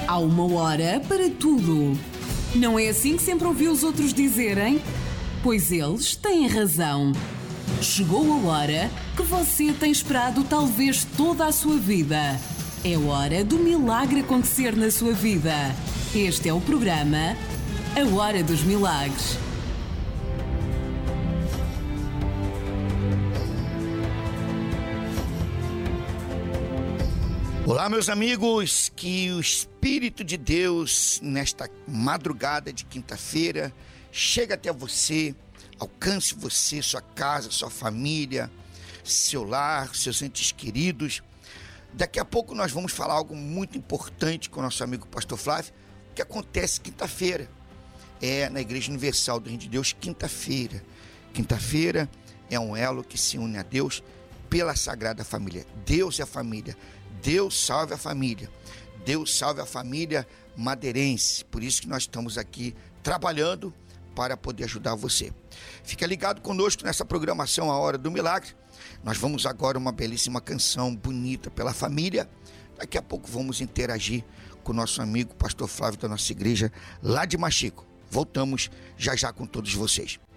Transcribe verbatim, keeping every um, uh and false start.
Há uma hora para tudo. Não é assim que sempre ouvi os outros dizerem? Pois eles têm razão. Chegou a hora que você tem esperado talvez toda a sua vida. É hora do milagre acontecer na sua vida. Este é o programa A Hora dos Milagres. Olá, meus amigos, que o Espírito de Deus, nesta madrugada de quinta-feira, chegue até você, alcance você, sua casa, sua família, seu lar, seus entes queridos. Daqui a pouco nós vamos falar algo muito importante com o nosso amigo Pastor Flávio, que acontece quinta-feira. É na Igreja Universal do Reino de Deus, quinta-feira. Quinta-feira é um elo que se une a Deus pela Sagrada Família. Deus é a família. Deus salve a família, Deus salve a família madeirense. Por isso que nós estamos aqui trabalhando para poder ajudar você. Fica ligado conosco nessa programação A Hora do Milagre. Nós vamos agora uma belíssima canção bonita pela família. Daqui a pouco vamos interagir com o nosso amigo Pastor Flávio da nossa igreja lá de Machico. Voltamos já já com todos vocês.